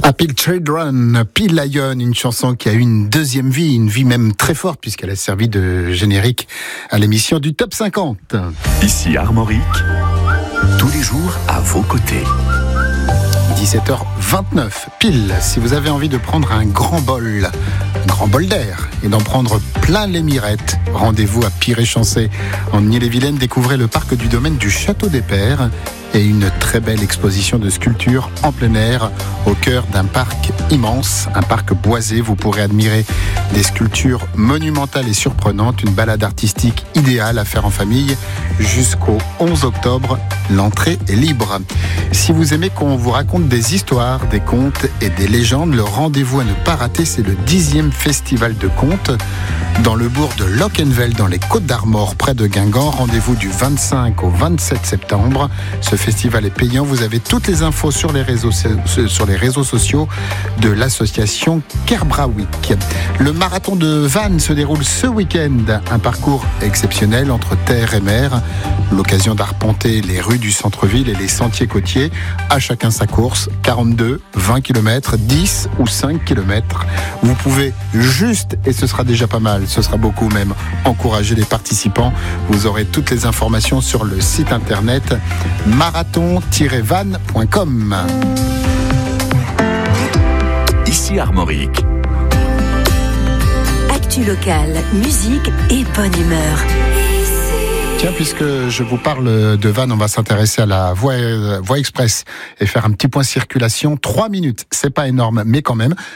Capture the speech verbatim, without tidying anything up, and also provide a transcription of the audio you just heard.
Happy Children, Peel Lion, une chanson qui a eu une deuxième vie, une vie même très forte puisqu'elle a servi de générique à l'émission du Top cinquante. Ici Armorique, tous les jours à vos côtés. dix-sept heures vingt-neuf, pile, si vous avez envie de prendre un grand bol, un grand bol d'air et d'en prendre plein les mirettes, rendez-vous à Piré-Chancey. En Ille-et-Vilaine, découvrez le parc du domaine du Château des Pères et une très belle exposition de sculptures en plein air au cœur d'un parc immense, un parc boisé. Vous pourrez admirer des sculptures monumentales et surprenantes, une balade artistique idéale à faire en famille jusqu'au onze octobre. L'entrée est libre. Si vous aimez qu'on vous raconte des histoires, des contes et des légendes, le rendez-vous à ne pas rater, c'est le dixième festival de contes dans le bourg de Locquenvel, dans les Côtes d'Armor, près de Guingamp. Rendez-vous du vingt-cinq au vingt-sept septembre. Ce festival est payant. Vous avez toutes les infos sur les réseaux, sur les réseaux sociaux de l'association Kerbrawick. Le marathon de Vannes se déroule ce week-end. Un parcours exceptionnel entre terre et mer. L'occasion d'arpenter les rues du centre-ville et les sentiers côtiers. À chacun sa course. quarante-deux, vingt kilomètres, dix ou cinq kilomètres. Vous pouvez juste, et ce sera déjà pas mal, ce sera beaucoup même, encourager les participants. Vous aurez toutes les informations sur le site internet marathon tiret vannes point com. Ici Armorique. Actu locale, musique et bonne humeur. Tiens, puisque je vous parle de Vannes, on va s'intéresser à la voie, voie express et faire un petit point circulation. Trois minutes, c'est pas énorme, mais quand même.